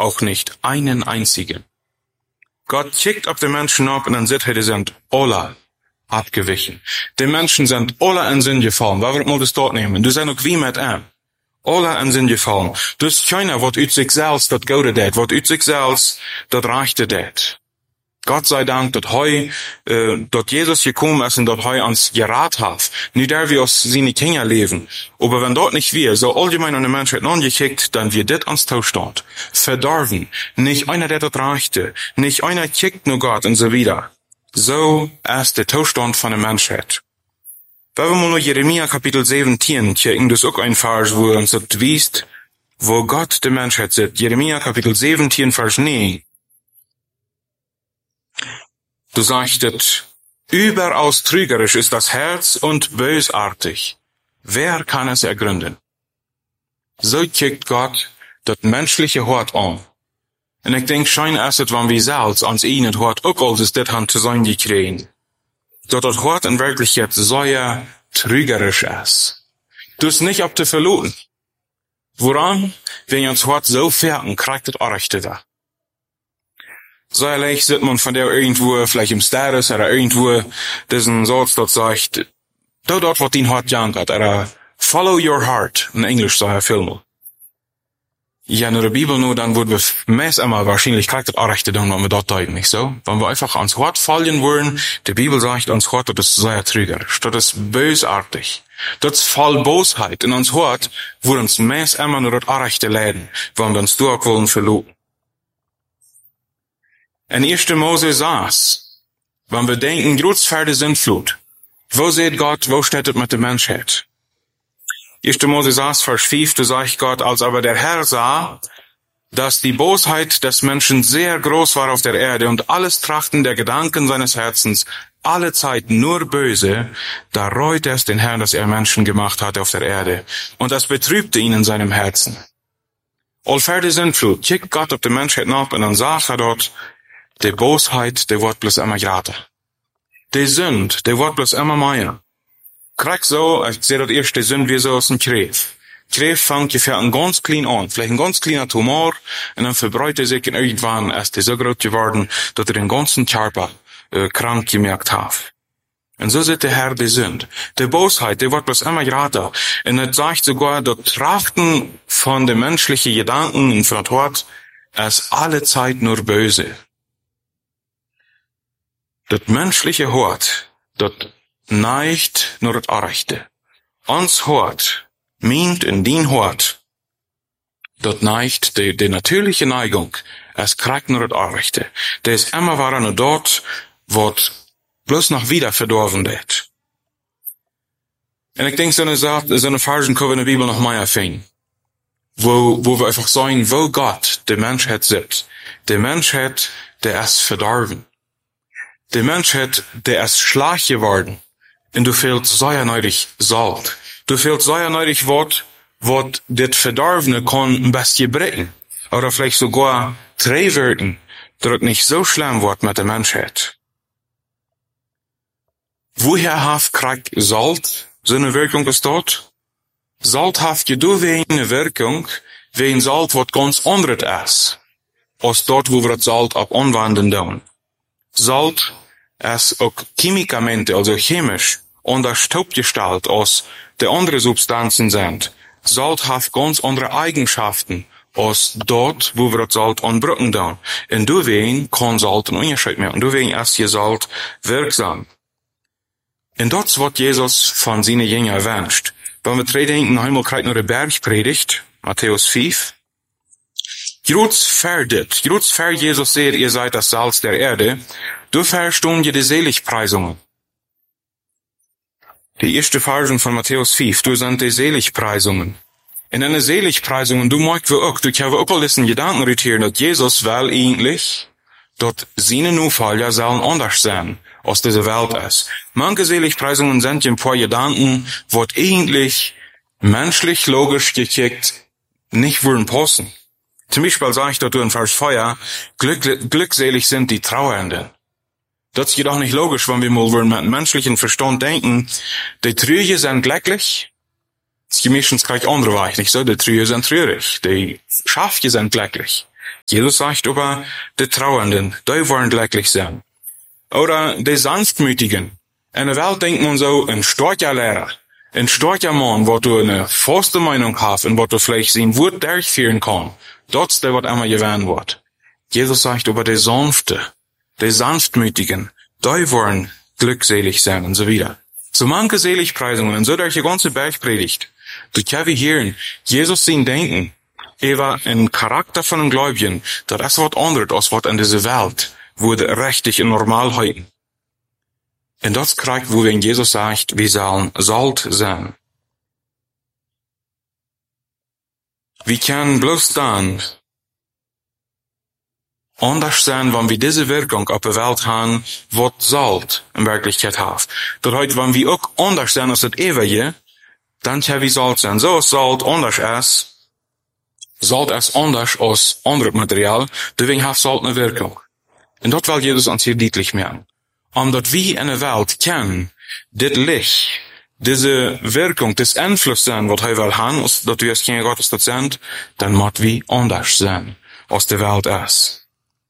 auch nicht einen einzigen. Gott kickt auf die Menschen ab und dann sieht er, die sind alle abgewichen. Die Menschen sind alle in Sinn gefallen. Warum muss das dort nehmen? Du sei noch wie mit ihm. Alle in Sinn gefallen. Dus keiner wat uit sich selbst dat Gute deed, wat uit sich selbst dat Rechte deed. Gott sei Dank, dat Jesus gekommen ist und dat uns gerat hat. Nicht der wir aus seine Kinder leben. Aber wenn dort nicht wir, so allgemein an die Menschheit angekickt, dann wird das ans Zustand. Verdorben. Nicht einer, der dat Rechte. Nicht einer kickt nur Gott und so wieder. So ist der Zustand von der Menschheit. Wenn wir mal nur Jeremia Kapitel 17 checken, das ist auch ein Vers, wo uns das wisst, wo Gott die Menschheit sieht. Jeremia Kapitel 17, Vers 9. Du sagst, überaus trügerisch ist das Herz und bösartig. Wer kann es ergründen? So kickt Gott das menschliche Hort an. Und ich denke, schein es, wenn wir selbst ans ihnen Hort auch alles das Hand zu sein gekriegen. Dat het Hort in Wirklichkeit sehr trügerisch ist. Du ist nicht ab zu verloren. Woran? Wenn uns Hort so fährten, kriegt das Rechte da. So leicht sieht man von der irgendwo, vielleicht im Status oder irgendwo, diesen Satz, das sagt, dort wird dein Hort jankert, oder follow your heart, in Englisch so Film. Ja, in der Bibel nur, dann würden wir meist einmal wahrscheinlich kriegt das Rechte dann, wenn wir dort deuten, nicht so? Wenn wir einfach ans Hort fallen wollen, die Bibel sagt ans Hort, das ist sehr trügerisch, das ist bösartig. Das ist voll Bosheit. In uns Hort, wo uns meist einmal nur das Rechte leiden, wenn wir uns dort wollen verloren. In 1. Mose 6, wenn wir denken, Großferde sind Flut, wo seht Gott, wo steht es mit der Menschheit? 1. Mose 6, Vers 5, da sagt Gott, als aber der Herr sah, dass die Bosheit des Menschen sehr groß war auf der Erde und alles Trachten der Gedanken seines Herzens alle Zeit nur böse, da reute es den Herrn, dass er Menschen gemacht hatte auf der Erde, und das betrübte ihn in seinem Herzen. Allferde Sintflut, kickt Gott auf die Menschheit ab, und dann sagt er dort, die Bosheit, die wird bloß immer grater. Die Sünd, die wird bloß immer mehr. Krieg so, ich sehe das erste Sünd wie so aus dem Krebs. Krebs fängt ungefähr ein ganz klein an, vielleicht ein ganz kleiner Tumor, und dann verbreitet er sich, und irgendwann ist er so groß geworden, dass er den ganzen Körper krank gemerkt hat. Und so sieht der Herr die Sünd. Die Bosheit, die wird bloß immer grater. Und er sagt sogar, das Trachten von den menschlichen Gedanken und von Hort ist alle Zeit nur böse. Das menschliche Hort, das neigt nur das Rechte. Uns Hort, meint in den Hort, das neigt die natürliche Neigung, es kriegt nur das Rechte. Der ist immer war nur dort, wo bloß noch wieder verdorben wird. Und ich denke, so eine Versen können wir in der Bibel noch mehr finden. Wo wir einfach sagen, wo Gott die Menschheit sieht. Die Menschheit, der ist verdorben. Die Menschheit, der ist schlecht geworden. Und du fehlst sehr nötig Salz. Du fehlst sehr nötig Wort, das Verdorbene kann ein bisschen brechen. Oder vielleicht sogar Drehwirken, dass nicht so schlimm wird mit der Menschheit. Woher hat kriegt Salz so eine Wirkung ist dort? Salz hat du eine Wirkung, wenn Salz was ganz anderes ist, als dort, wo wir das Salz ab anwenden tun. Salz ist auch chemikamente, also chemisch, anders gestaltet als die andere Substanzen sind. Salz hat ganz andere Eigenschaften als dort, wo wir das Salz anbrücken tun. Und deswegen kann Salz einen Unterschied machen. Deswegen ist hier Salz wirksam. Und das, was Jesus von seinen Jüngern wünscht. Wenn wir dran denken, einmal kriegt nur eine Bergpredigt, Matthäus 5. Groß ver Jesus sagt, ihr seid das Salz der Erde, du verstehst die Seligpreisungen. Die erste Version von Matthäus 5, du sind die Seligpreisungen. In einer Seligpreisungen, du magst wir auch, du kannst auch alles in Gedanken retieren, dass Jesus will eigentlich, dass seine Nufallen sollen anders sein, als diese Welt ist. Manche Seligpreisungen sind ein paar Gedanken, was eigentlich menschlich logisch gekickt nicht würden passen. Zum Beispiel sage ich dort in Vers 4, glückselig sind die Trauernden. Das ist jedoch nicht logisch, wenn wir mal mit menschlichen Verstand denken. Die Trüge sind glücklich. Die Menschen gleich andere Weich, nicht so? Die Trüge sind traurig. Die Schafe sind glücklich. Jesus sagt über die Trauernden, die wollen glücklich sein. Oder die Sanftmütigen. In der Welt denkt man so, ein starker Lehrer, ein starker Mann, wo du eine feste Meinung hast und wo du vielleicht sein Wort durchführen kann. Das ist der, was einmal gewähnt wird. Jesus sagt über die Sanfte, die Sanftmütigen, die wollen glückselig sein und so wieder. So manche Seligpreisungen und so durch die ganze Bergpredigt. Du kannst hören, Jesus sein Denken, über ein Charakter von einem Gläubigen, das ist was anderes, als was in dieser Welt wurde richtig und normal halten. Und das kriegt, wo wenn Jesus sagt, wir sollen Salz sein. Wir können bloß dann anders sein, wenn wir diese Wirkung auf der Welt haben, was Salz in Wirklichkeit hat. Das heißt, wenn wir auch anders sein als das Ewige, dann können wir Salz sein. So ist Salz anders als Salz ist anders als anderes Material, deswegen hat Salz eine Wirkung. Und das will Jesus uns hier deutlich machen. Omdat wir in der Welt kennen, dit Licht, diese Wirkung, das Einfluss sein, was er will haben, dass wir als Kinder Gottes das sind, dann muss wir anders sein, als die Welt ist.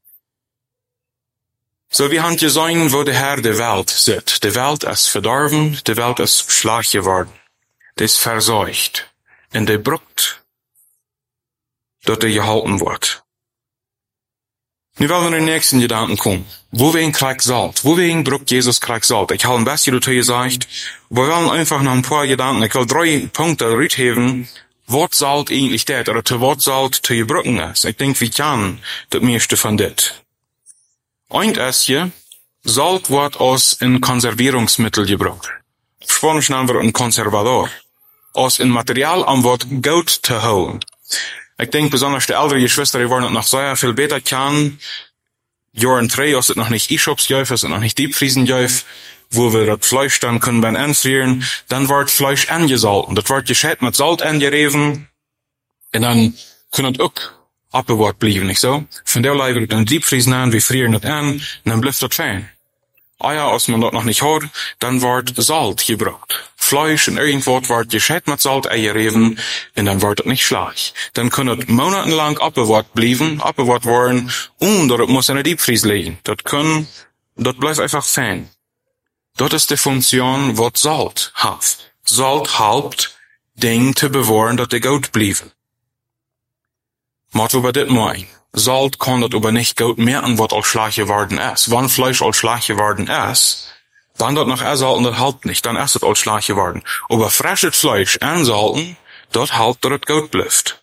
So, wir haben gesehen, wo der Herr der Welt sitzt. Die Welt ist verdorben, die Welt ist schlecht geworden. Die ist verseucht. Und die braucht, dass die gehalten wird. Nu wollen wir in den nächsten Gedanken kommen. Wohin kriegt Salz? Wohin braucht Jesus kriegt Salz? Ich habe ein bisschen dazu gesagt, wir wollen einfach noch ein paar Gedanken. Ich will 3 Punkte rausheben, was Salz eigentlich das, oder zu was Salz zu gebrauchen ist. Ich denke, wir kennen das meiste von das. Eins ist hier, Salz wird als ein Konservierungsmittel gebraucht. Auf Spanisch nennen wir ein Konservador. Als ein Material, um was gut zu holen. Ich denke, besonders die ältere Geschwister, die wollen es noch sehr viel besser kennen. Jahren 3, als es noch nicht E-Shops-Jäuf, als es noch nicht Diepfriesen-Jäuf, wo wir das Fleisch dann können beim Anfrieren, dann wird Fleisch angesalten. Das wird gescheit mit Salz angerieben, und dann können es auch abgewahrt bleiben, nicht so? Von der Leute wird dann Diepfriesen an, wir frieren das an, und dann bleibt das fein. Ja, als man das noch nicht hat, dann wird Salz gebraucht. Fleisch und irgendwas wird gescheit mit Salz eingerieben, und dann wird es nicht schlecht. Dann kann es monatelang abgewahrt bleiben, abgewahrt werden, und das muss in der Diepfries liegen. Das bleibt einfach fein. Das ist die Funktion, was Salz hat. Salz hilft, Dinge zu bewahren, dass die gut bleiben. Macht aber das mal. Salz kann das aber nicht gut merken, was als schlecht geworden ist. Wenn Fleisch als schlecht geworden ist, dann das noch ersalten, das hält nicht, dann ist es als schlecht geworden. Aber frisches Fleisch ansalten, das hält, dass es gut bleibt.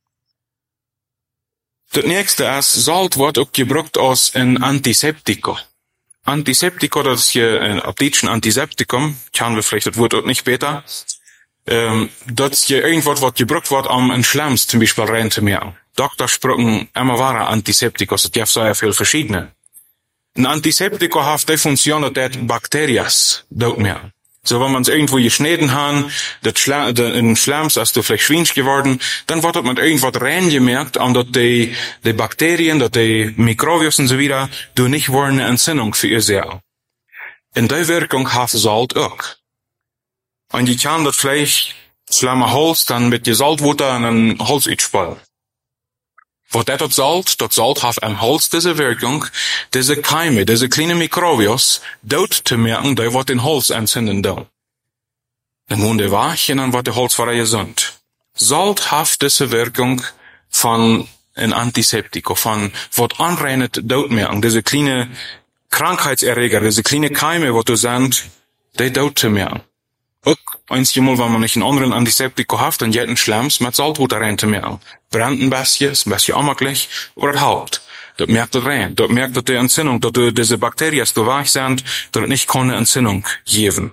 Das nächste ist, Salz wird auch gebraucht als ein Antiseptikum. Antiseptikum, das ist hier ein Deutschen Antiseptikum, kennen wir vielleicht das Wort auch nicht besser. Das ist hier irgendwas, was gebraucht wird, um einen Schlems zum Beispiel reinzumerken. Doktor sprechen immer wahre Antiseptikus, es gibt sehr viel verschiedene. Ein Antiseptikum hat die Funktion, dass Bakterien dort mehr. So, wenn man es irgendwo geschnitten haben, in Schlems ist du vielleicht schwinsch geworden, dann wird man irgendwas reingemerkt, und dass die Bakterien, dass die Mikrobien und so wieder, du nicht wollen eine Entzündung für ihr sehr. In der Wirkung hat Salz auch. Und die kann das vielleicht Schlemmer Holz dann mit Salzwasser in ein Holz uitspülen. Was das Salz hat am Holz diese Wirkung, diese Keime, diese kleinen Mikrobios, dort zu merken, die wird den Holz entzünden da. Dann muss der wach, und dann wird der Holz wieder gesund. Salz hat diese Wirkung von ein Antiseptikum, von was anreinet dort merken, diese kleine Krankheitserreger, diese kleine Keime, was du sagst, die dort zu merken. Auch einmal, wenn man nicht einen anderen Antiseptikum hat, dann jeden Schlems mit Salzwasser reinzumerken. Brennt ein bisschen ammerlich, oder es halt. Dort merkt das rein. Dort merkt das die Entzündung, dass diese Bakterien so weich sind, dass es nicht keine Entzündung geben.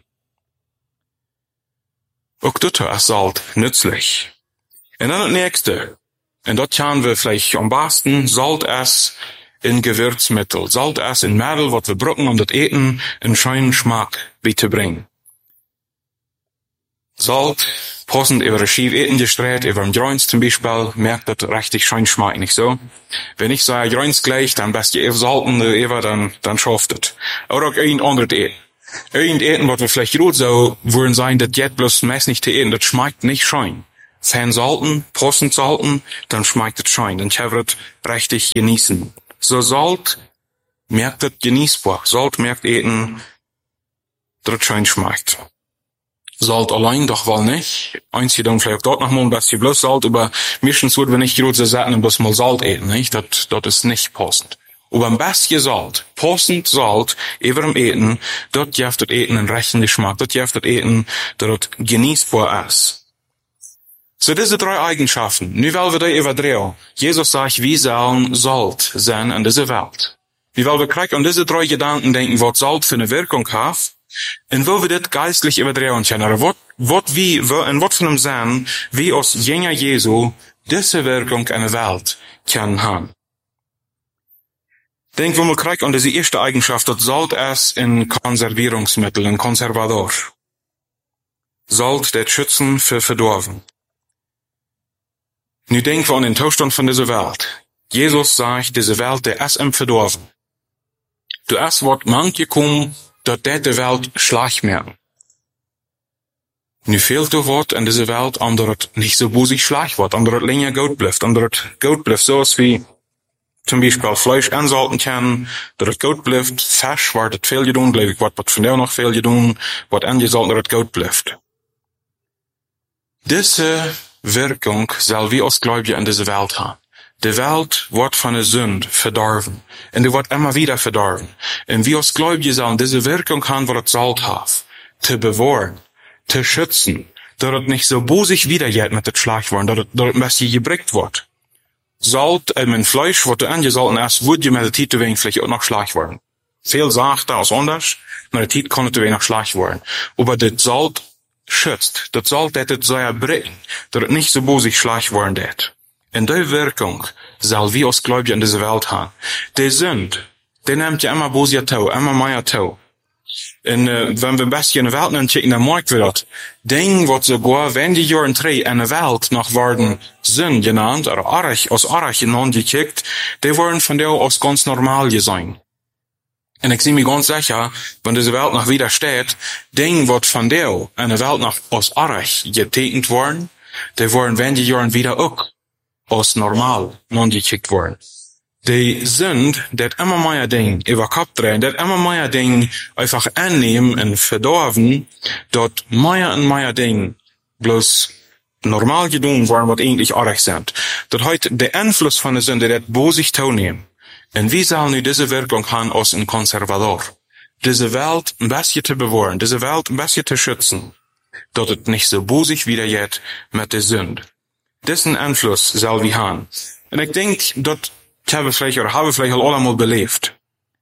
Auch das ist Salz nützlich. Und dann das nächste. Und dort können wir vielleicht am besten Salz ist in Gewürzmittel. Salz ist in Mädel, was wir brauchen, um das Eten einen schönen Geschmack zu bringen. Salz, passend über das schief Eten gestreut, über ein Joints zum Beispiel, merkt das richtig schön schmeckt, nicht so? Wenn ich sage Joints gleich, dann best ihr salten, dann schafft es. Oder auch irgendein anderes Eten. Irgendein Eten, was wir vielleicht gut so würden sein, das jetzt bloß meist nicht zu eten, das schmeckt nicht schön. fein salten, passend salten, dann schmeckt es schein, dann kann es richtig genießen. So Salt merkt es genießbar. Salt merkt eten, dass es schein schmeckt. Salt allein doch wohl nicht. Einzige dann vielleicht dort noch mal ein bisschen bloß Salt, aber meistens würden wir nicht gerade so sagen, bloß mal Salt eten, nicht? Das ist nicht passend. Aber ein bisschen Salt, passend Salt, über dem Eten, dort gibt das Eten einen rechten Geschmack, dort gibt das Eten, dass es genießbar ist. So diese 3 Eigenschaften, nu wollen wir die überdrehen. Jesus sagt, wir sollen Salt sein in dieser Welt. Wir wollen kriegen an diese 3 Gedanken denken, was Salt für eine Wirkung hat, und wo wir das geistlich überdrehen können. In was von dem sein, wie aus jener Jesu diese Wirkung in der Welt kann haben. Denk, wo wir kriegen an diese erste Eigenschaft, dass Salt ist ein Konservierungsmittel, ein Konservator. Salt, das schützen für Verdorven. Nu denken wir an den Zustand von dieser Welt. Jesus sagt, diese Welt, der ist im Verdorven. Du hast wird manche kommen, dass die Welt schlecht merken. Nu fehlt du wat in dieser Welt, omdat het nicht so busig schlecht wird, omdat het länger gut bleibt, omdat het gut bleibt, so als wie zum Beispiel Fleisch ansalten kann, dass es gut bleibt, Fisch wird es viel gedaan, glaube ich, wird von der noch viel gedaan, wird angesalten, dass es gut bleibt. Diese Wirkung soll wie als Gläubige in dieser Welt haben. Die Welt wird von der Sünde verdorben. Und die wird immer wieder verdorben. Und wir als Gläubige sollen diese Wirkung haben, was es Salt hat. Zu bewahren, zu schützen, dass es nicht so busig wiedergeht mit dem Schlagwort, dass es ein bisschen gebrickt wird. Salt in Fleisch, was du angesalten hast, würde mit der Zeit wegen vielleicht auch noch schlecht werden. Viel sagt als anders, mit der Zeit kann es wegen noch schlecht werden. Aber das Salt schützt. Das Salt, das es soll brechen, dass es nicht so busig schlecht werden wird. Und die Wirkung soll wir als Gläubige in dieser Welt haben. Die Sünde, die nimmt ja immer böse Tau, immer mehr Tau. Und wenn wir ein bisschen in der Welt nehmen, dann merken wir das. Dinge, was sogar, wenn die Jahren 3 in der Welt noch werden Sünde genannt, oder Arach, aus Arach genannt gekickt, die werden von der aus ganz normal sein. Und ich sehe mir ganz sicher, wenn diese Welt noch wieder steht, Dinge, was von der in der Welt noch aus Arach getekent worden, die werden, wenn die Jahren wieder auch als normal angekickt worden. Die Sünde, dat immer mehr Dinge über Kopf drehen, dat immer mehr Dinge einfach annehmen und verdorben, dort mehr und mehr Dinge bloß normal gedaan worden, was eigentlich arg sind. Dat heute der Einfluss von der Sünde, dat bosig teilnehmen. Und wie soll nu diese Wirkung haben als ein Konservator? Diese Welt ein bisschen zu bewahren, diese Welt ein bisschen zu schützen, dass es nicht so bosig wiedergeht mit der Sünde. Diesen Einfluss soll wir haben. Und ich denke, dort haben wir vielleicht allemaal beleefd.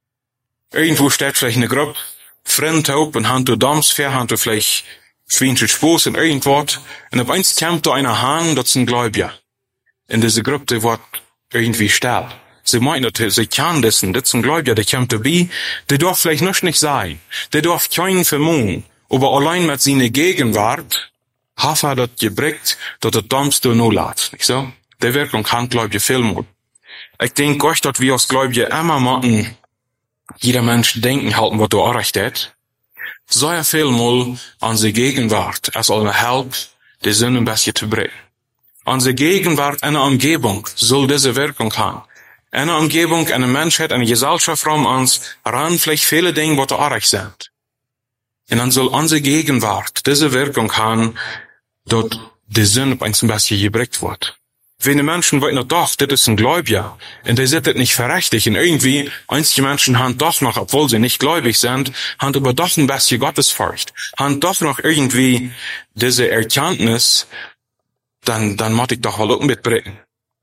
Irgendwo steht vielleicht eine Gruppe, Freunde op, und haben du Damsfair, haben du vielleicht Schweinsche Spoos und irgendwas, und auf eins kommt da einer Hahn, das sind Gläubiger. In diese Gruppe, die wird irgendwie still. Sie meinen, sie kann das sind Gläubiger, die kommt dabei, die darf vielleicht noch nicht sein, die darf keinen vermuten, aber allein mit seiner Gegenwart, hat er das gebrickt, dass das Damste nur lässt, nicht so? Die Wirkung kann Gläubiger viel mehr. Ich denke euch, dass wir als Gläubige immer machen, jeder Mensch denken halten, was du recht hat. So ja viel mal an die Gegenwart, als eine Help, die Sünde ein bisschen zu brechen. An die Gegenwart einer Umgebung soll diese Wirkung haben. Eine Umgebung, eine Menschheit, eine Gesellschaft um uns, ran vielleicht viele Dinge, was du recht sind. Und dann soll unsere Gegenwart diese Wirkung haben, dass die Sünde ein bisschen gebreckt wird. Wenn die Menschen wollen doch, das ist ein Gläubiger, und die sind das nicht verrechtigt, und irgendwie, einige Menschen haben doch noch, obwohl sie nicht gläubig sind, haben aber doch ein bisschen Gottesfurcht, haben doch noch irgendwie diese Erkenntnis, dann muss ich doch wohl auch mitbringen.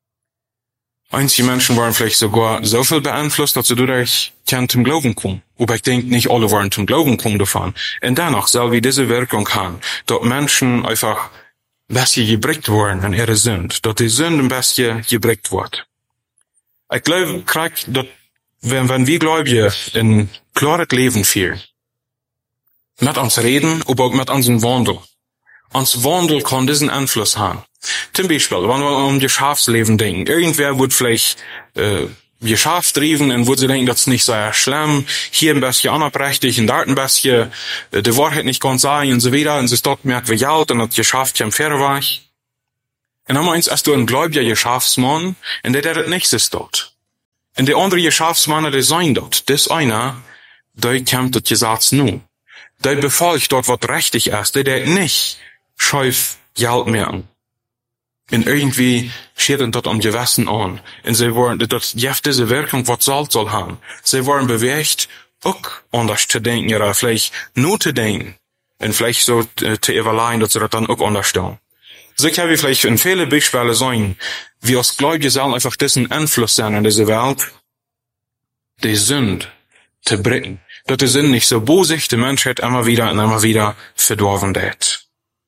Einige Menschen waren vielleicht sogar so viel beeinflusst, dass sie dadurch zum Glauben kommen. Aber ich denke, nicht alle waren zum Glauben kommen davon. Und dennoch soll wir diese Wirkung haben, dass Menschen einfach ein bisschen gebreckt worden an ihre Sünde, dass die Sünde ein bisschen gebreckt wird. Ich glaube, dass wenn wir Gläubige ein klares Leben führen, mit uns reden, aber auch mit unserem Wandel. Uns Wandel kann diesen Einfluss haben. Zum Beispiel, wenn wir um Geschäftsleben denken, irgendwer wird vielleicht Geschäft trieben und würde denken, das ist nicht so schlimm, hier ein bisschen unabrechtlich und dort ein bisschen die Wahrheit nicht ganz sagen und so weiter, und es dort merkt wie Geld und das Geschäft kommt fair weg. En dan meins, als du een gläubiger geschäftsman, en der het nichts ist dort. En de andere geschäftsmannen, die zijn dort. Dis einer, die kämmt het Gesetz nu. Die befolgt dort, wat richtig ist. Die nicht schäuf Geld merken. En irgendwie steht dort am Gewissen an. En sie worden, dat jeft diese Wirkung, wat soll haben. Sie worden bewegt, auch anders zu denken, oder vielleicht nur zu denken. En vielleicht so zu evaluieren, dass sie das dann auch anders tun. So kann wie vielleicht in viele Beispiele sein, wie als Gläubige sollen einfach diesen Einfluss sein in dieser Welt, die Sünde zu bringen. Dass die Sünde nicht so bosig die Menschheit immer wieder verdorben wird.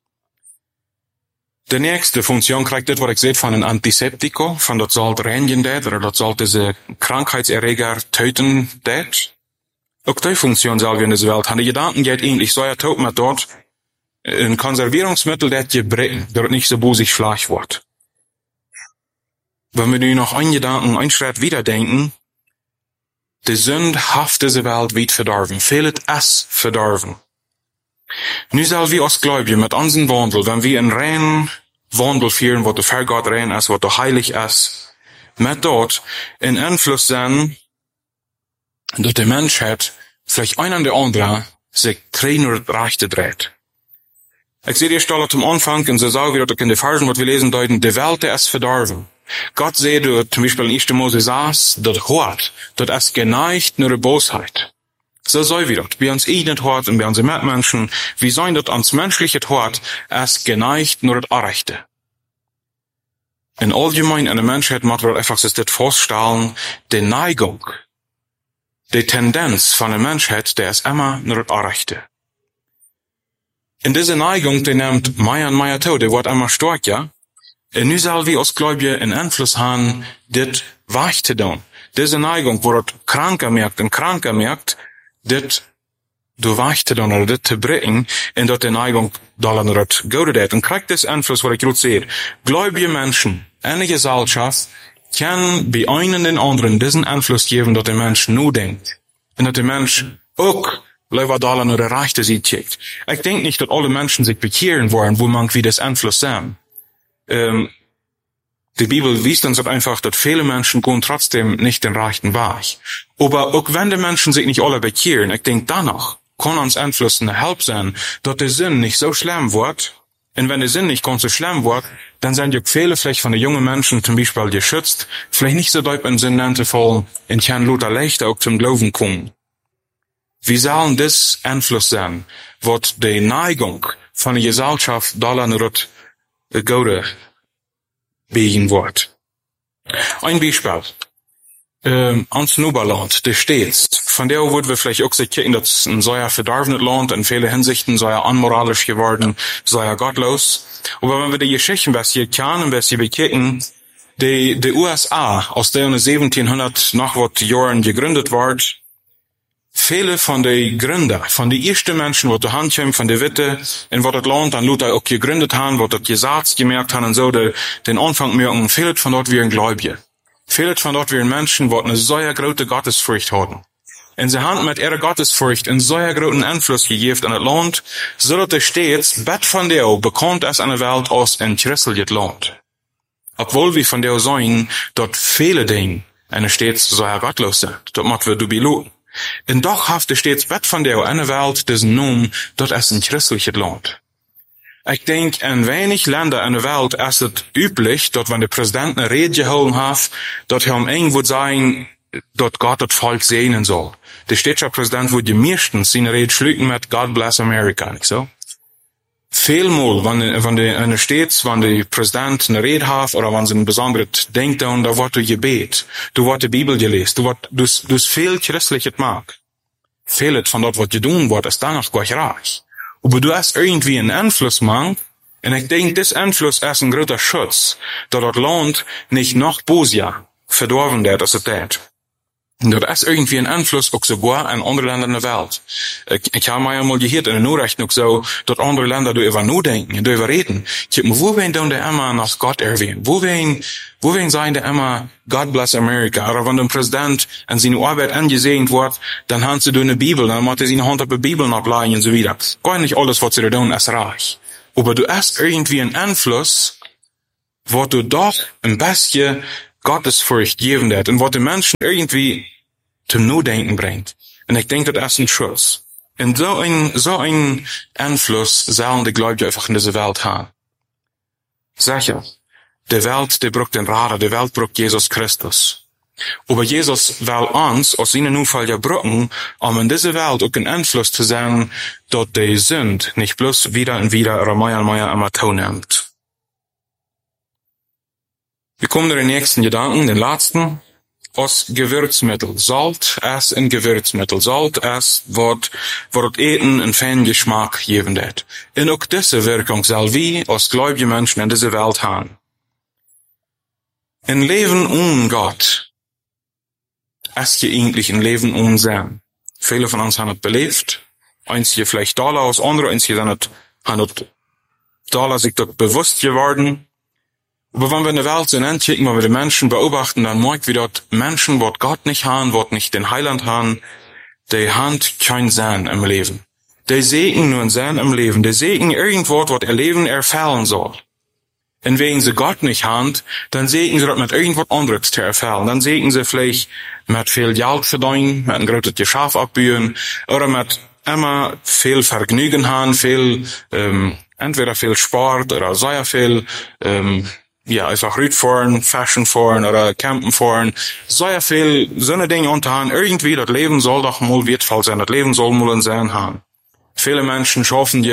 Die nächste Funktion kriegt das, was ich sehe, von einem Antiseptikum, von das soll reinigen das, oder das soll diese Krankheitserreger töten das. Auch die Funktion soll wir in dieser Welt haben. Die Gedanken geht ähnlich, so ja tot mit dort ein Konservierungsmittel, das gebrechen, dass es nicht so bosig Fleisch wird. Wenn wir nun noch einen Gedanken, einen Schritt wieder denken, die Sünde haft diese Welt weit verdorben, fehlt es verdorben. Nu soll wir als Gläubige mit unserem Wandel, wenn wir einen reinen Wandel führen, wo der für Gott rein ist, wo der heilig ist, mit dort in Einfluss sein, dass die Menschheit vielleicht ein an der andere sich drehen oder rechte dreht. Ich sehe die Stelle zum Anfang, und so sagen wir, dass in den Versen, was wir lesen, deuten, die Welt ist verdorben. Gott seht, zum Beispiel in 1. Mose 6, das Hort, das ist geneigt nur der Bosheit. So sei wir das. Bei uns eigenen Hort und bei unseren Mitmenschen, wie sein das ans menschliche Hort, ist geneigt nur das Arrechte. In allgemein in der Menschheit muss man einfach sich das vorstellen, die Neigung, die Tendenz von der Menschheit, der ist immer nur das Arrechte. In diese Neigung, die nimmt mehr und mehr zu, die wird immer stärker. Und nu soll wir als Gläubige einen Einfluss haben, das weich zu tun. Diese Neigung, wo das kranker merkt, das du weich zu tun, oder das zu bringen, und dort die Neigung, da das Gute das. Und kriegt das Einfluss, was ich gerade sehe. Gläubige Menschen, eine Gesellschaft, kann bei einem den anderen diesen Einfluss geben, dass der Mensch nur denkt. Und dass der Mensch auch lieber da nur der Rechte sieht. Ich denke nicht, dass alle Menschen sich bekehren wollen, wo man wie das Einfluss sehen. Die Bibel weist uns einfach, dass viele Menschen gehen trotzdem nicht den rechten Weg. Aber auch wenn die Menschen sich nicht alle bekehren, ich denke danach, kann uns Einfluss eine Help sein, dass der Sinn nicht so schlimm wird. Und wenn der Sinn nicht ganz so schlimm wird, dann sind ja viele vielleicht von den jungen Menschen zum Beispiel geschützt, vielleicht nicht so deutlich in Sinn zu fallen, und kann Luther leichter auch zum Glauben kommen. Wie sollen das Einfluss sein, wird die Neigung von der Gesellschaft da nicht Gode biegen wird. Ein Beispiel. Ans Nuberland, der Stets. Von der würden wir vielleicht auch sagen, dass es ein sehr verdorbenes Land, in vielen Hinsichten sehr unmoralisch geworden, sehr gottlos. Aber wenn wir die Geschichte ein bisschen kennen, ein bisschen bekicken, die USA, aus der 1700 nach was Jahren gegründet wird, viele von den Gründer, von den ersten Menschen, die die Hand kommen, von der Witte, in was das Land an Luther auch gegründet haben, was das Gesetz gemerkt haben und so, den Anfang merken, viele von dort wären Gläubige. Viele von dort wären Menschen, die eine sehr große Gottesfurcht hatten. Und sie haben mit ihrer Gottesfurcht einen sehr großen Einfluss gegeben an das Land, so dass es stets, Bett von der bekannt ist an der Welt als ein christliches Land. Obwohl wir von der sagen, dort viele Dinge, eine stets sehr gottlos sind, dort müssen wir dubiloten. Und doch hafte stets Bett von der eine Welt diesen Namen, dort ist ein christliches Land. Ich denke, in wenig Länder in der Welt ist es üblich, dort wenn der Präsident eine Rede gehalten hat, dort er irgendwo sagen, dort Gott das Volk segnen soll. Der städtische Präsident würde meistens seine Rede schlügen mit God bless America, nicht so? Vielmal, wenn der Präsident eine Rede hat, oder wenn sie ein besonderes Ding tun, da wird Gebet, du wird die Bibel gelesen, du viel christliches mag. Vieles von dort, was getan wird, ist danach gleich reich. Aber du hast irgendwie einen Einfluss, Mann, und ich denke, das Einfluss ist ein großer Schutz, dass das Land nicht noch böser verdorben wird, als es tät. Und das ist irgendwie ein Einfluss auch sogar in andere Länder in der Welt. Ich habe mal einmal gehört in den Nachrichten auch so, dass andere Länder darüber nur denken und darüber reden. Wo werden dann der immer nach Gott erwähnen? Wo werden sagen der immer God bless America? Oder wenn der Präsident an seine Arbeit angesehen wird, dann haben sie eine Bibel, dann muss er seine Hand auf die Bibel nachleihen und so wieder. Gar nicht alles, was sie da tun, ist reich. Aber du hast irgendwie einen Einfluss, wo du doch ein bisschen Gottesfurcht geben wird und wo die Menschen irgendwie zum Nachdenken bringt. Und ich denke, das ist ein Schuss. Und so ein Einfluss sollen die Gläubigen einfach in diese Welt haben. Sicher, die Welt, die braucht den Radar, die Welt braucht Jesus Christus. Aber Jesus will uns, aus ihnen nun Fall ja brauchen, um in dieser Welt auch einen Einfluss zu sein, dort die Sünde nicht bloß wieder und wieder oder mehr und mehr am Tau nimmt. Wir kommen zu den nächsten Gedanken, den letzten. Aus Gewürzmittel. Salt ist ein Gewürzmittel. Salt ist, was Eten einen feinen Geschmack geben wird. Und auch diese Wirkung soll wir als gläubige Menschen in dieser Welt haben. Ein Leben ohne Gott ist ja eigentlich ein Leben ohne Sinn. Viele von uns haben es belebt. Einige vielleicht Dollar, andere einige haben Dollar sich dort bewusst geworden. Aber wenn wir in der Welt sind, angucken, wenn wir die Menschen beobachten, dann merken wir dort Menschen, die Gott nicht haben, die nicht den Heiland haben, die haben kein Sinn im Leben. Die sehen nur einen Sinn im Leben. Die sehen irgendwo, was ihr Leben erfüllen soll. Und wenn sie Gott nicht haben, dann sehen sie dort mit irgendwas anderes zu erfüllen. Dann sehen sie vielleicht mit viel Geld verdienen, mit ein großes Geschäft abbauen, oder mit immer viel Vergnügen haben, entweder viel Sport oder sehr viel, einfach Rüdfahren, Fashion fahren oder Campen fahren. Sehr viel so eine Dinge unterhaben. Irgendwie, das Leben soll doch mal wertvoll sein. Das Leben soll mal einen Sinn haben. Viele Menschen schaffen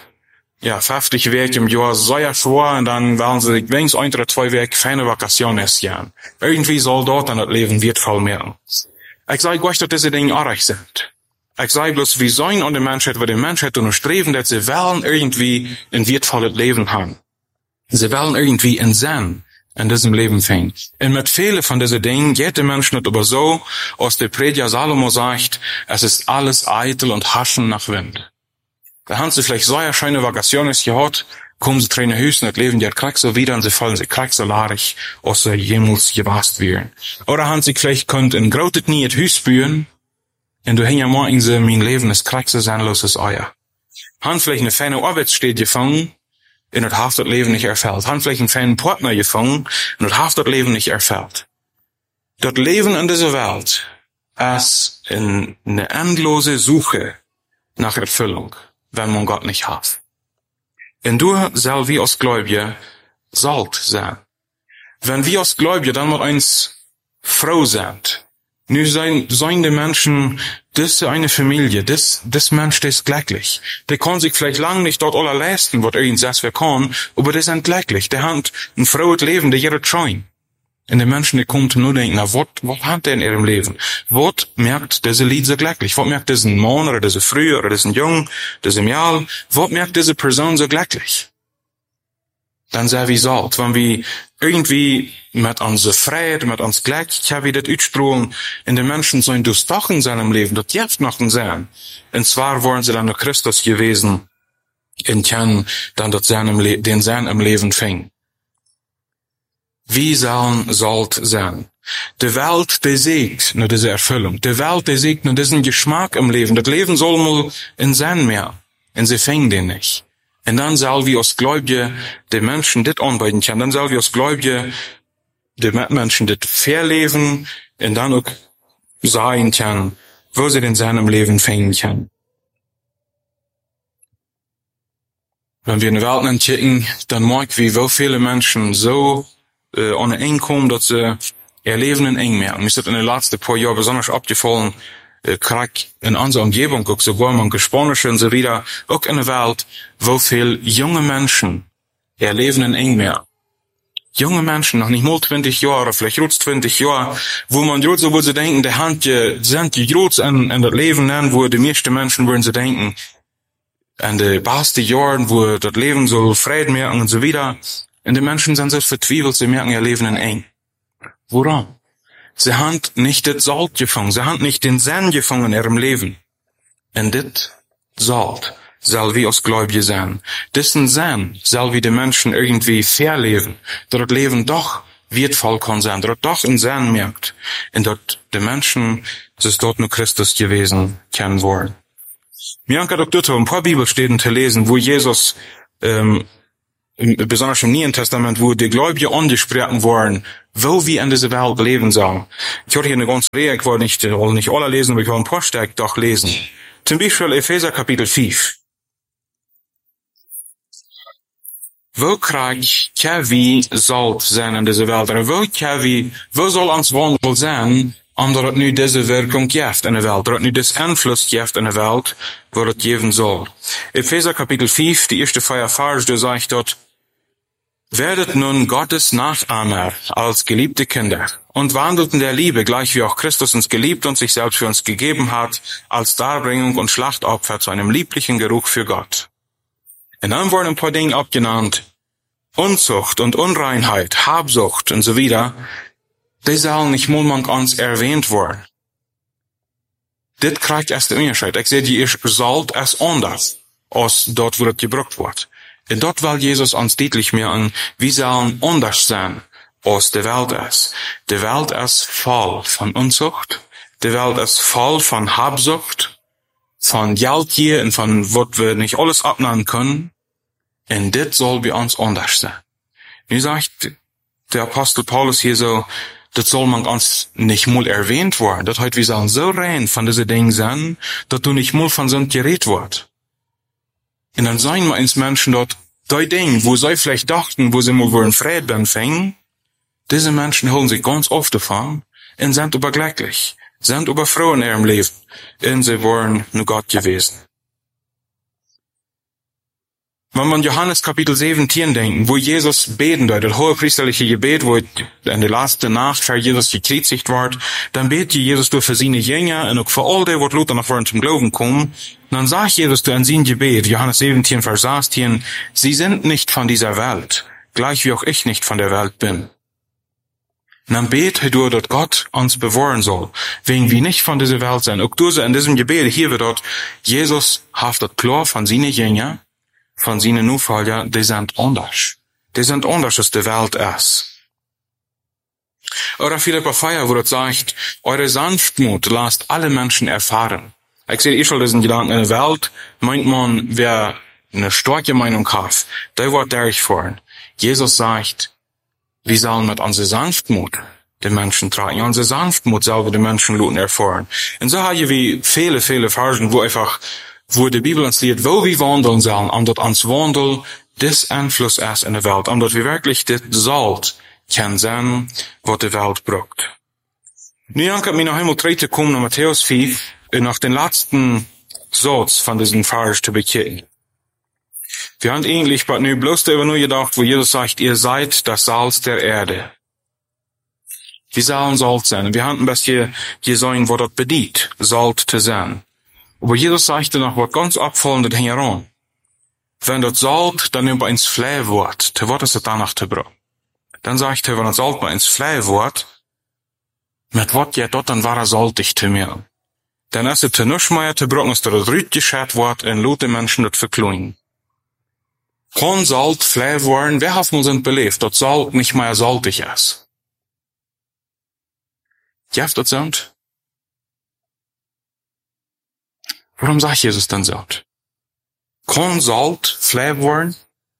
50 Wege im Jahr sehr schwer und dann wollen sie wenigstens 1 oder 2 Wege keine Vacation essen. Irgendwie soll dort dann das Leben wertvoll werden. Ich sage euch, dass diese Dinge auch recht sind. Ich sage bloß, wir sollen an der Menschheit, weil die Menschheit nur streben, dass sie wollen irgendwie ein wertvolles Leben haben. Sie wollen irgendwie einen Sinn in diesem Leben finden. Und mit vielen von diesen Dingen geht der Mensch nicht aber so, als der Prediger Salomo sagt, es ist alles eitel und haschen nach Wind. Da haben sie vielleicht so eine schöne Vacation gehabt, kommen sie drin Hüsten, das Leben geht krieg so wieder und sie fallen sie krieg so larig, als sie jemals gewasst werden. Oder haben sie vielleicht könnt in großes nie das Hüst spüren, und du hängst morgen sie, mein Leben ist krieg so sinnloses Eier. Haben vielleicht eine feine Arbeitsstätte gefangen, und das hat das Leben nicht erfüllt. Haben vielleicht einen feinen Partner gefangen, und das hat das Leben nicht erfüllt. Das Leben in dieser Welt ist eine endlose Suche nach Erfüllung, wenn man Gott nicht hat. Und du soll wie als Gläubige Salt sein. Wenn wir als Gläubige dann mit uns froh sind, nu sein die Menschen, das eine Familie, das Mensch, der ist glücklich. Der kann sich vielleicht lang nicht dort alle leisten, was irgendwas wir kann, aber der sind glücklich. Der hat ein frohes Leben, der jeder schein. Und die Menschen, die kommen nur denken, was hat der in ihrem Leben? Was merkt diese Lied so glücklich? Was merkt diesen Mann oder diese Früh oder diesen Jung, diesen Jahr? Was merkt diese Person so glücklich? Dann sei wie Salt, wenn wir irgendwie mit unserer Freiheit, mit uns Glück, wie das ausstrahlen, in den Menschen sollen durchstochen in seinem Leben, das jetzt noch ein sein. Und zwar wollen sie dann noch Christus gewesen, und können dann den Sinn im Leben finden. Wie sollen Salt sein? Die Welt, die sieht nur diese Erfüllung. Die Welt, die sieht nur diesen Geschmack im Leben. Das Leben soll mal in Sinn mehr. Und sie fängt den nicht. Und dann soll wir als Gläubige die Menschen das anbieten können. Dann soll wir als Gläubige die Menschen das verleben und dann auch sagen können, wo sie den Sinn im Leben finden können. Wenn wir in der Welt angucken, dann merken wir, wo viele Menschen so an ein Einkommen, dass sie ihr Leben in eng merken. Mir ist das in den letzten paar Jahren besonders abgefallen, krieg in unserer Umgebung, auch sogar man Gespanisch und so wieder, auch in der Welt, wo viel junge Menschen ihr Leben in eng merken. Junge Menschen, noch nicht mal 20 Jahre, vielleicht rund 20 Jahre, wo man gerade so, wo sie denken, die Hand, sind die groß in das Leben nennen, wo die meisten Menschen würden sie denken, an die besten Jahren, wo das Leben so Frieden merken und so wieder. Und die Menschen sind so vertwiebelt, sie merken ihr Leben in eng. Woran? Sie haben nicht das Salt gefangen, sie haben nicht den Sinn gefangen in ihrem Leben. Und das Salt soll wie als Gläubige sein. Diesen Sinn soll wie die Menschen irgendwie verleben, dass das Leben doch wertvoll kann sein, dass doch einen Sinn merkt. Und dass die Menschen, es ist dort nur Christus gewesen, kennen wollen. Mir hat auch dort ein paar Bibelstellen zu lesen, wo Jesus besonders im Neuen Testament, wo die Gläubigen angesprochen worden, wo wir in dieser Welt leben sollen. Ich hatte hier eine ganze Reihe, ich wollte nicht alle lesen, aber ich will ein paar Stück doch lesen. Zum Beispiel Epheser Kapitel 5. Wo krijg wie Salz zijn in deze wereld? En wo soll ons wandel zijn, omdat het nu deze werking geeft in de wereld, dat het nu deze invloed geeft in de wereld, wat het geven zal. Epheser Kapitel 5, die eerste 4 Vers, da sagt dort, werdet nun Gottes Nachahmer als geliebte Kinder und wandelt in der Liebe, gleich wie auch Christus uns geliebt und sich selbst für uns gegeben hat, als Darbringung und Schlachtopfer zu einem lieblichen Geruch für Gott. Und dann wurden ein paar Dinge abgenannt. Unzucht und Unreinheit, Habsucht und so wieder. Die sollen nicht mulmang ans erwähnt worden. Dit krijgt erst de Unterschied. Ich sehe, die ist Salt als anders, als dort, wo das gebraucht wird. Und dort will Jesus uns deutlich machen, wie sollen anders sein, als die Welt ist. Die Welt ist voll von Unzucht. Die Welt ist voll von Habsucht, von Geldgier und von was wir nicht alles abnehmen können. Und dit soll bei uns anders sein. Wie sagt der Apostel Paulus hier so, das soll man uns nicht mal erwähnt worden. Das heißt, wir sollen so rein von diesen Dingen sein, dass du nicht mal von Sünd geredet wird. Und dann sagen wir uns Menschen dort, die Dinge, wo sie vielleicht dachten, wo sie mal wohl in Frieden empfangen, diese Menschen holen sich ganz oft davon und sind überglücklich, sind überfroh in ihrem Leben, und sie waren nur Gott gewesen. Wenn wir an Johannes Kapitel 17 denken, wo Jesus beten dort, das hohepriesterliche Gebet, wo in der letzten Nacht für Jesus gekreuzigt wird, dann betet Jesus durch für seine Jünger und auch für all die, die Luther noch wollen zum Glauben kommen. Und dann sagt Jesus durch in sein Gebet, Johannes 17, Vers 16, sie sind nicht von dieser Welt, gleich wie auch ich nicht von der Welt bin. Und dann betet er, dass Gott uns bewahren soll, wegen wir nicht von dieser Welt sind. Auch durch in diesem Gebet, hier wird dort, Jesus haftet klar von seinen Jüngern, von seinen Nachfolgern, die sind anders. Die sind anders, als die Welt ist. Oder Philippa 4, wo das sagt, eure Sanftmut lasst alle Menschen erfahren. Ich sehe schon diesen Gedanken, in der Welt meint man, wer eine starke Meinung hat, der wird durchfahren. Jesus sagt, wir sollen mit unserer Sanftmut den Menschen tragen. Unsere Sanftmut selber den Menschen erfahren. Und so haben wir viele Versen, wo die Bibel uns lehrt, wo wir wandeln sollen, omdat uns Wandel des Einfluss ist in der Welt, omdat wir wirklich das Salz können sein, was die Welt braucht. Nu danke ich mir noch einmal zu kommen nach Matthäus 5, nach den letzten Satz von diesem Vers zu bekennen. Wir haben eigentlich nu bloß darüber nur gedacht, wo Jesus sagt, ihr seid das Salz der Erde. Wir sollen Salz sein. Wir haben ein bisschen gesehen, wo das bedient, Salz zu sein. Aber Jesus sagte noch was ganz abfallendes heran. Wenn das Salz dann über ins Fleisch wird, dann wird es danach zu brauchen. Dann sagt er, wenn das Salz mal ins Fleisch wird, mit was ja dort, dann war er salzig zu mir. Dann ist es zu nichts mehr zu brauchen, dass das Rüt geschert wird und laut die Menschen das verklungen. Kann Salz Fleisch werden, wer hat uns belebt, dass Salz nicht mehr salzig ist? Ja, das sind? Warum sagt Jesus dann so? Kann Salz Fleisch werden?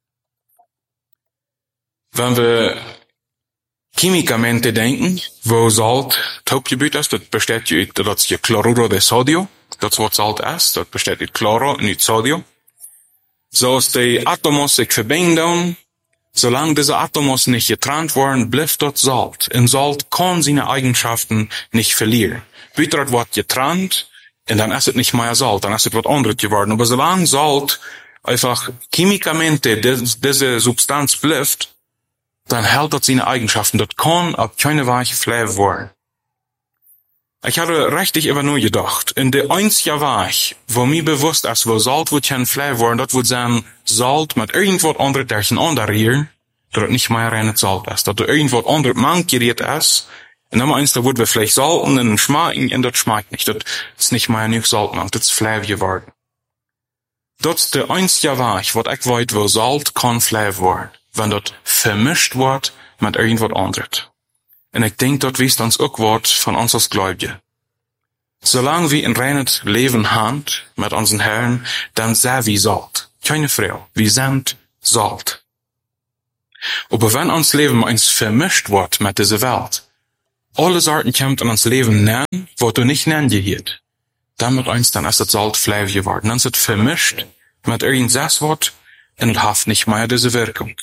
Wenn wir Chemikamente denken, wo Salz Taubgebiet ist, das besteht aus Chloruro de Sodio, das was Salz ist, das besteht aus Chloro und Sodio. So als die Atomos sich verbinden, solange diese Atomos nicht getrennt werden, bleibt dort Salz. Und Salz kann seine Eigenschaften nicht verlieren. Bitte wird getrennt, und dann ist es nicht mehr Salz, dann ist es was anderes geworden. Aber solange Salz einfach Chemikamente, diese Substanz bleibt, dann hält das seine Eigenschaften. Das kann auf keine Weise Fleisch werden. Ich hatte richtig über nur gedacht. In der einzige Weise, wo mir bewusst ist, wo Salz wird kein Fleisch werden, das wird sein Salz mit irgendwas anderes durcheinander rühren, dass es nicht mehr reines Salz ist. Dass irgendwas anderes mankiert ist. Und dann eins, da wird wir vielleicht salten und schmecken, und das schmeckt nicht. Das ist nicht mehr genug Salz, das ist Fleisch geworden. Das ist der einzige Weg, was ich weiß, wo Salz kann Fleisch werden, wenn das vermischt wird mit irgendwas anderes. Und ich denke, das wisst uns auch was von uns als Gläubige. Solange wir ein reines Leben haben mit unseren Herren, dann sind wir Salz. Keine Frage. Wir sind Salz. Aber wenn ons Leben eens vermischt wordt met deze Welt, alle Sorten kommt in ons Leben nennen, wat du nicht nennen gehiert, dann mit uns dann ist es Salz Fleisch geworden. Dann ist es vermischt mit irgendwas Wort und es hat nicht mehr diese Wirkung.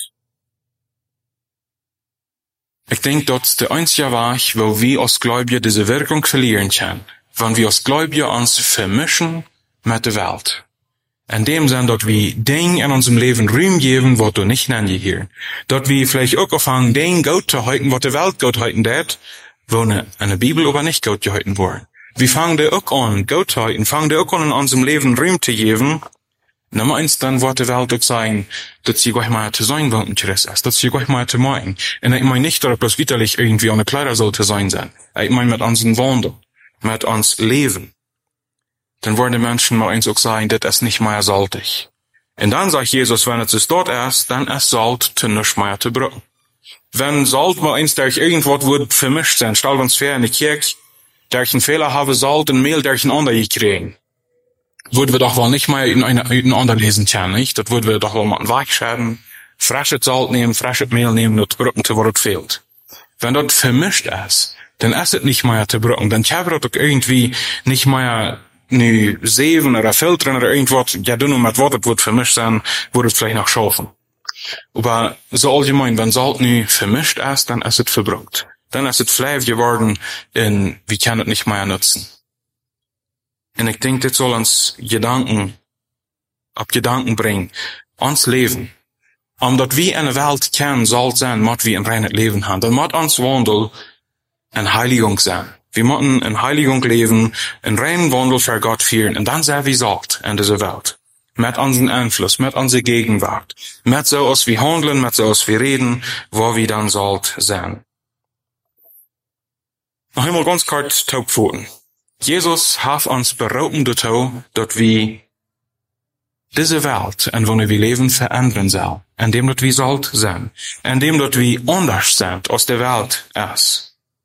Ich denke, das ist der einzige Weg, wo wir als Gläubige diese Wirkung verlieren können, wenn wir als Gläubige uns vermischen mit der Welt. In dem Sinn, dass wir Dinge in unserem Leben Raum geben, was du nicht nennen hier. Dass wir vielleicht auch anfangen, Dinge Gott zu halten, was der Welt Gott halten wird, wo in der Bibel aber nicht Gott gehalten worden. Wir fangen da auch an, Gott zu halten, fangen da auch an, in unserem Leben Raum zu geben. Nummer eins, dann wird die Welt auch sein, dass sie gleich mal zu sein wollen, dass sie gleich mal zu machen. Und ich meine nicht, dass bloß widerlich irgendwie eine Kleider sollte sein. Ich meine mit unserem Wandel, mit uns Leben. Dann wollen die Menschen mal eins auch sagen, das ist nicht mehr salzig. Und dann sagt Jesus, wenn es dort ist, dann ist Salz zu nichts mehr zu brauchen. Wenn Salz mal eins durch irgendwas wird vermischt sein, stell uns vor in der Kirche, durch einen Fehler haben Salz und Mehl durch einen anderen gekriegt. Würden wir doch wohl nicht mehr in anderen lesen können, nicht? Das würden wir doch wohl mal weichschäden, frisches Salz nehmen, frisches Mehl nehmen, und brücken zu, wo es fehlt. Wenn das vermischt ist, dann ist es nicht mehr zu brücken, dann kann man das irgendwie nicht mehr nu zeven oder filteren oder irgendwas, ja, du nur mit Wort, das wird vermischt sein, würde es vielleicht noch schaffen. Aber so allgemein, wenn Salz nu vermischt ist, dann ist es verbrückt. Dann ist es Fleisch geworden, und wir können es nicht mehr nutzen. Und ich denke, das soll uns Gedanken bringen, uns Leben. Omdat wir in der Welt kennen, soll sein, muss wir ein reines Leben haben. Dann muss uns Wandel eine Heiligung sein. Wir müssen in Heiligung leben, in reinen Wandel für Gott führen, und dann sind wir Salz in dieser Welt. Mit unserem Einfluss, mit unserer Gegenwart, mit so aus wir handeln, mit so aus wir reden, wo wir dann Salz sein. Noch einmal ganz kurz Taubpfoten. Jesus hat uns berufen dazu, dass wir diese Welt, in der wir leben, verändern sollen, indem wir Salz sind, indem wir anders sind, als der Welt ist.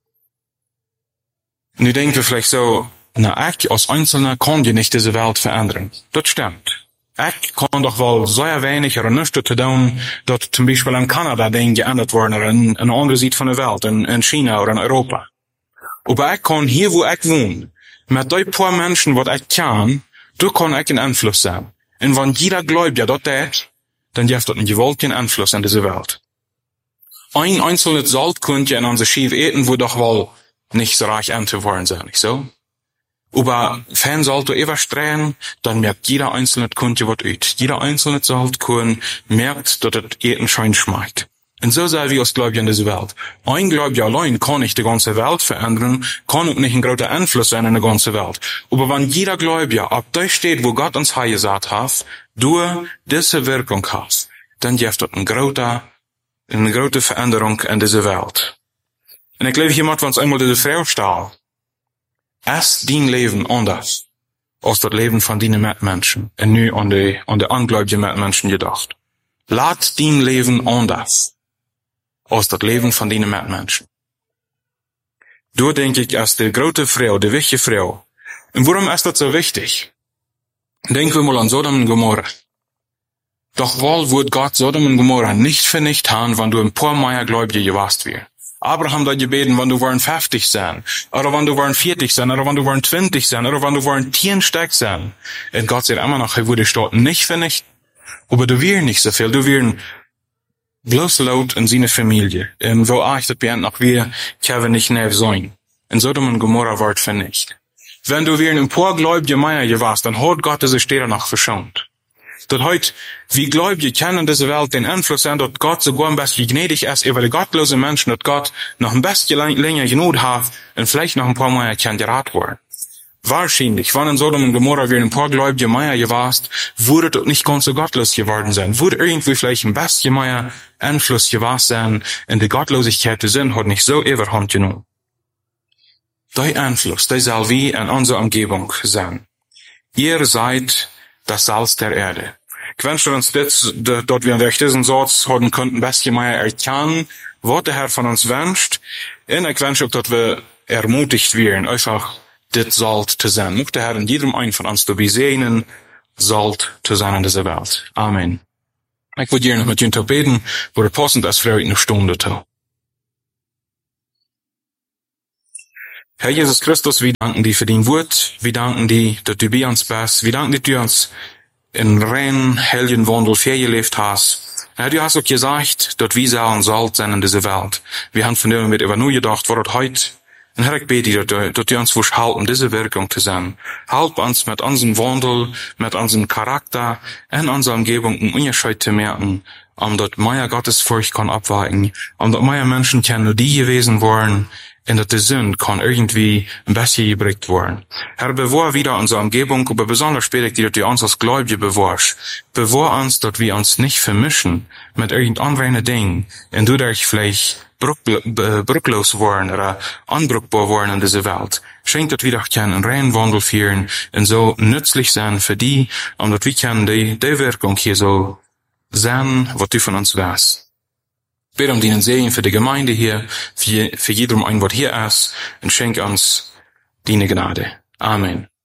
Nu denken wir vielleicht so, na, ich als Einzelner kann ja nicht diese Welt verändern. Das stimmt. Ich kann doch wohl sehr wenig oder nichts zu tun, dass zum Beispiel in Kanada Dinge geändert worden oder in einer anderen Seite von der Welt, in China oder in Europa. Aber ich kann hier, wo ich wohne, mit den paar Menschen, was ich kann, da kann ich einen Einfluss sein. Und wenn jeder glaubt, ja, das tut, dann gibt es einen gewaltigen Einfluss in diese Welt. Ein einzelnes Salz könnte in unser Schiff eten, wo doch wohl nicht so reich worden sein, nicht so? Aber wenn sollte überstrahlen, dann merkt jeder einzelne Kunde was ut. Jeder einzelne Salzkorn merkt, dass es jeden Schein schmeckt. Und so sei wir als Gläubige in dieser Welt. Ein Gläubiger allein kann nicht die ganze Welt verändern, kann auch nicht ein großer Einfluss sein in der ganzen Welt. Aber wenn jeder Gläubiger ab da steht, wo Gott uns gesagt hat, du diese Wirkung hast, dann gibt es eine große Veränderung in dieser Welt. Und ich glaube, hier muss uns einmal diese Frage stellen. Ist dein Leben anders als das Leben von deinen Mitmenschen? Und nu an die ungläubigen Mitmenschen gedacht. Laat dein Leben anders als das Leben von deinen Mitmenschen. Du denke ich, als die große Frau, die wichtige Frau. Und warum ist das so wichtig? Denken wir mal an Sodom und Gomorra. Doch wohl wird Gott Sodom und Gomorra nicht vernichtet haben, wenn du ein paar Mal Gläubige gewasst wirst. Abraham da gebeten, wenn du waren 50 sein, oder wenn du waren 40 sein, oder wenn du waren 20 sein, oder wenn du waren 10 stark sein. Und Gott sagt immer noch, er würde Staaten nicht vernichten. Aber du wirst nicht so viel, du wirst bloß laut in seine Familie. Und wo ich das bin, auch wir können nicht näher sein. In Sodom und Gomorra wird vernichtet. Wenn du wir ein paar Gläubige Meier gewasst, dann hat Gott diese Städte noch verschont. Dat heute, wie Gläubige kennen in dieser Welt den Einfluss haben, dass Gott sogar ein bisschen gnädig ist über die gottlose Menschen, dass Gott noch ein bisschen länger genug hat und vielleicht noch ein paar Mal kann gerat werden. Wahrscheinlich, wenn in Sodom und Gomorra wir ein paar Gläubige Meier gewasst, würde das nicht ganz so gottlos geworden sein. Würde irgendwie vielleicht ein bisschen mehr Einfluss gewasst sein, in die Gottlosigkeit zu sein, hat nicht so überhand genommen. Der Einfluss, der soll wie in unserer Umgebung sein. Ihr seid das Salz der Erde. Ich wünsche uns das, dort wir durch diesen Satz haben könnten, ein bisschen mehr erkennen, was der Herr von uns wünscht. Und ich wünsche auch, dass wir ermutigt werden, einfach das Salz zu sein. Möchte der Herr in jedem einen von uns zu besehen, Salz zu sein in dieser Welt. Amen. Ich würde gerne mit Ihnen beten, wo er passend ist für eine Stunde zu. Herr Jesus Christus, wir danken dir für dein Wort. Wir danken dir, dass du bei uns bist. Wir danken dir, dass du uns in reinen, heiligen Wandel gelebt hast. Herr, du hast auch gesagt, dass wir sollen Salz sein in dieser Welt. Wir haben von dem mit über nur gedacht, was heute. Und Herr, ich bete dir, dass du uns helfen, diese Wirkung zu sein. Help uns mit unserem Wandel, mit unserem Charakter, in unserer Umgebung einen Unterschied zu merken, dass mehr Gottesfurcht kann abweichen, dass mehr Menschen kennen, die gewesen waren, und dass die Sünde kann irgendwie ein bisschen gebracht werden. Herr, bewahr wieder unsere Umgebung, aber besonders später, dass du uns als Gläubige bewahrst. Bewahr uns, dass wir uns nicht vermischen mit irgendeinem Ding, und dadurch vielleicht brücklos worden oder unbrückbar worden in dieser Welt. Schenkt, dass wir doch einen reinen Wandel führen und so nützlich sein für die, und dass wir können die Wirkung hier so sein, was du von uns weißt. Ich bete deinen Segen für die Gemeinde hier, für jedem ein, was hier ist, und schenk uns deine Gnade. Amen.